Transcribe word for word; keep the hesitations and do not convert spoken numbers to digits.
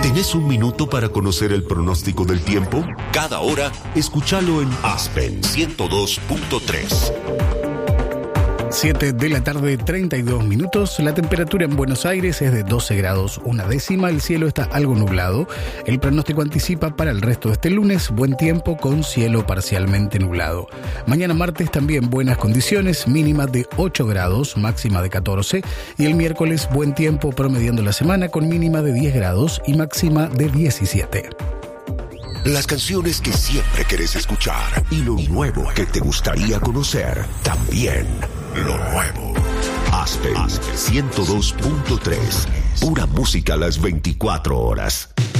¿Tenés un minuto para conocer el pronóstico del tiempo? Cada hora, escúchalo en Aspen ciento dos punto tres. siete de la tarde, treinta y dos minutos. La temperatura en Buenos Aires es de doce grados una décima. El cielo está algo nublado. El pronóstico anticipa para el resto de este lunes buen tiempo con cielo parcialmente nublado. Mañana martes también buenas condiciones, mínima de ocho grados, máxima de catorce. Y el miércoles buen tiempo promediando la semana con mínima de diez grados y máxima de diecisiete. Las canciones que siempre querés escuchar y lo nuevo que te gustaría conocer. También lo nuevo. Aspen ciento dos punto tres. Pura música a las veinticuatro horas.